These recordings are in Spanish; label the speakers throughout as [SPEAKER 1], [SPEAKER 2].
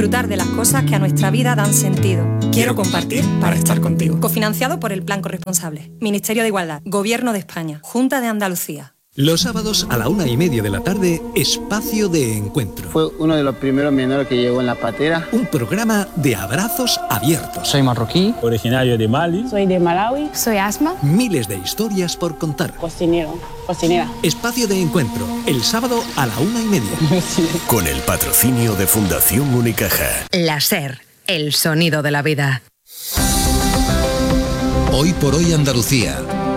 [SPEAKER 1] disfrutar de las cosas que a nuestra vida dan sentido. Quiero compartir para estar contigo. Cofinanciado por el Plan Corresponsable. Ministerio de Igualdad. Gobierno de España. Junta de Andalucía.
[SPEAKER 2] Los sábados a la 1:30 de la tarde, Espacio de Encuentro.
[SPEAKER 3] Fue uno de los primeros menores que llegó en la patera.
[SPEAKER 2] Un programa de abrazos abiertos.
[SPEAKER 4] Soy marroquí,
[SPEAKER 5] originario de Mali.
[SPEAKER 6] Soy de Malawi.
[SPEAKER 7] Soy Asma.
[SPEAKER 2] Miles de historias por contar.
[SPEAKER 6] Cocinera.
[SPEAKER 2] Espacio de Encuentro, el sábado a la 1:30.
[SPEAKER 8] Con el patrocinio de Fundación Unicaja.
[SPEAKER 9] La SER, el sonido de la vida.
[SPEAKER 10] Hoy por hoy Andalucía.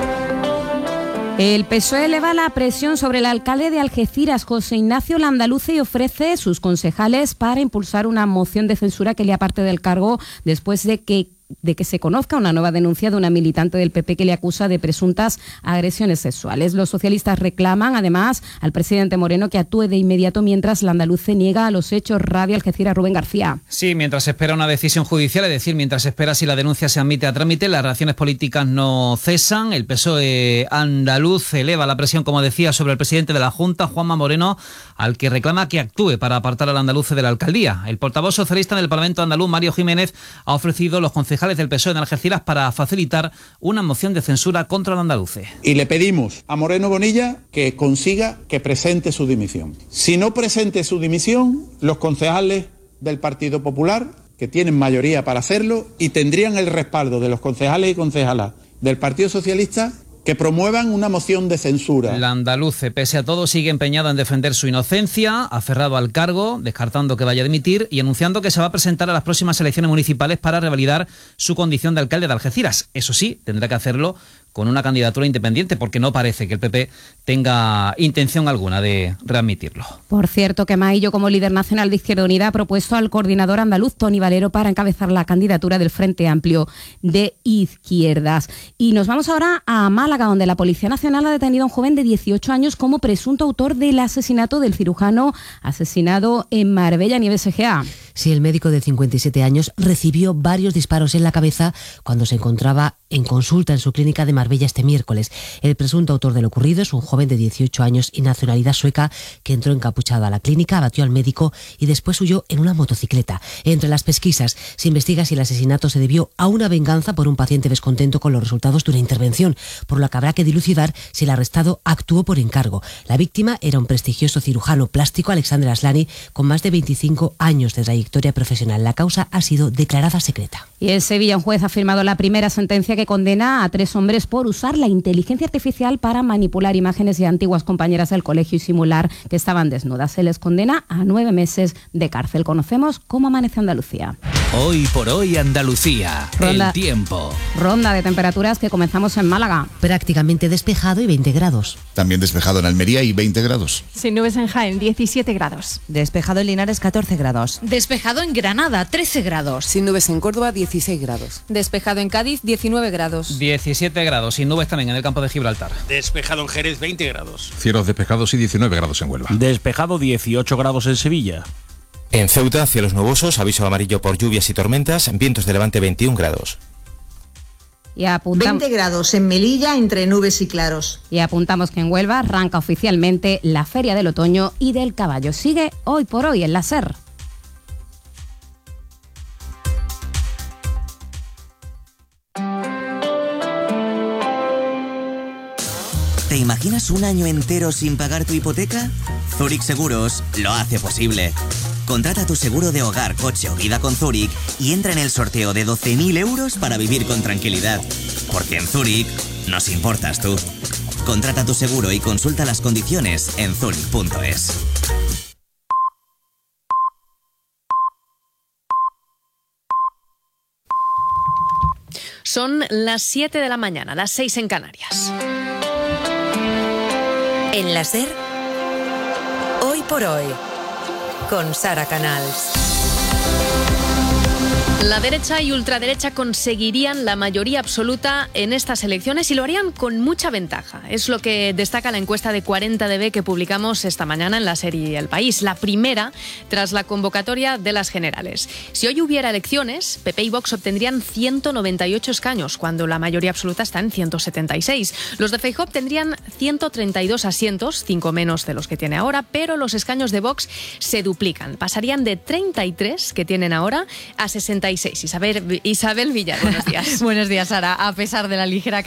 [SPEAKER 11] El PSOE eleva la presión sobre el alcalde de Algeciras, José Ignacio Landaluce, y ofrece sus concejales para impulsar una moción de censura que le aparte del cargo después de que se conozca una nueva denuncia de una militante del PP que le acusa de presuntas agresiones sexuales. Los socialistas reclaman, además, al presidente Moreno que actúe de inmediato mientras Landaluce niega los hechos. Radio Algeciras, Rubén García.
[SPEAKER 12] Sí, mientras se espera una decisión judicial, es decir, mientras se espera si la denuncia se admite a trámite, las reacciones políticas no cesan. El PSOE andaluz eleva la presión, como decía, sobre el presidente de la Junta, Juanma Moreno, al que reclama que actúe para apartar al andaluce de la alcaldía. El portavoz socialista en el Parlamento andaluz, Mario Jiménez, ha ofrecido los concejales del PSOE en Algeciras para facilitar una moción de censura contra el andaluce.
[SPEAKER 13] Y le pedimos a Moreno Bonilla que consiga que presente su dimisión. Si no presente su dimisión, los concejales del Partido Popular, que tienen mayoría para hacerlo y tendrían el respaldo de los concejales y concejalas del Partido Socialista, que promuevan una moción de censura. La
[SPEAKER 12] andaluce, pese a todo, sigue empeñado en defender su inocencia, aferrado al cargo, descartando que vaya a dimitir y anunciando que se va a presentar a las próximas elecciones municipales para revalidar su condición de alcalde de Algeciras. Eso sí, tendrá que hacerlo con una candidatura independiente, porque no parece que el PP tenga intención alguna de readmitirlo.
[SPEAKER 11] Por cierto, que Maillo, como líder nacional de Izquierda Unida, ha propuesto al coordinador andaluz, Toni Valero, para encabezar la candidatura del Frente Amplio de Izquierdas. Y nos vamos ahora a Málaga, donde la Policía Nacional ha detenido a un joven de 18 años como presunto autor del asesinato del cirujano asesinado en Marbella, Nieves Egea.
[SPEAKER 14] Sí, el médico de 57 años recibió varios disparos en la cabeza cuando se encontraba en consulta en su clínica de Marbella este miércoles. El presunto autor de lo ocurrido es un joven de 18 años y nacionalidad sueca que entró encapuchado a la clínica, abatió al médico y después huyó en una motocicleta. Entre las pesquisas se investiga si el asesinato se debió a una venganza por un paciente descontento con los resultados de una intervención, por lo que habrá que dilucidar si el arrestado actuó por encargo. La víctima era un prestigioso cirujano plástico, Alexander Aslani, con más de 25 años de trayectoria profesional. La causa ha sido declarada secreta.
[SPEAKER 11] Y en Sevilla un juez ha firmado la primera sentencia que condena a 3 hombres por usar la inteligencia artificial para manipular imágenes de antiguas compañeras del colegio y simular que estaban desnudas. Se les condena a 9 meses de cárcel. Conocemos cómo amanece Andalucía.
[SPEAKER 10] Hoy por hoy Andalucía. El tiempo.
[SPEAKER 11] Ronda de temperaturas que comenzamos en Málaga.
[SPEAKER 14] Prácticamente despejado y 20 grados.
[SPEAKER 15] También despejado en Almería y 20 grados.
[SPEAKER 7] Sin nubes en Jaén, 17 grados.
[SPEAKER 16] Despejado en Linares, 14 grados.
[SPEAKER 9] Despejado en Granada, 13 grados.
[SPEAKER 16] Sin nubes en Córdoba, 16 grados.
[SPEAKER 7] Despejado en Cádiz, 19 grados.
[SPEAKER 12] 17 grados, sin nubes también en el campo de Gibraltar.
[SPEAKER 17] Despejado en Jerez, 20 grados.
[SPEAKER 18] Cielos despejados y 19 grados en Huelva.
[SPEAKER 19] Despejado, 18 grados en Sevilla.
[SPEAKER 20] En Ceuta, cielos nubosos, aviso amarillo por lluvias y tormentas, vientos de levante 21 grados.
[SPEAKER 11] Y 20
[SPEAKER 21] grados en Melilla entre nubes y claros.
[SPEAKER 11] Y apuntamos que en Huelva arranca oficialmente la Feria del Otoño y del Caballo. Sigue hoy por hoy en la SER.
[SPEAKER 22] ¿Te imaginas un año entero sin pagar tu hipoteca? Zurich Seguros lo hace posible. Contrata tu seguro de hogar, coche o vida con Zurich y entra en el sorteo de 12.000 euros para vivir con tranquilidad. Porque en Zurich nos importas tú. Contrata tu seguro y consulta las condiciones en zurich.es.
[SPEAKER 9] Son las 7 de la mañana, las 6 en Canarias.
[SPEAKER 23] En la SER, hoy por hoy, con Sara Canals.
[SPEAKER 9] La derecha y ultraderecha conseguirían la mayoría absoluta en estas elecciones y lo harían con mucha ventaja. Es lo que destaca la encuesta de 40DB que publicamos esta mañana en la serie El País, la primera tras la convocatoria de las generales. Si hoy hubiera elecciones, PP y Vox obtendrían 198 escaños, cuando la mayoría absoluta está en 176. Los de Feijóo tendrían 132 asientos, 5 menos de los que tiene ahora, pero los escaños de Vox se duplican. Pasarían de 33 que tienen ahora a 66. Isabel Villar, buenos días.
[SPEAKER 7] Buenos días, Sara. A pesar de la ligera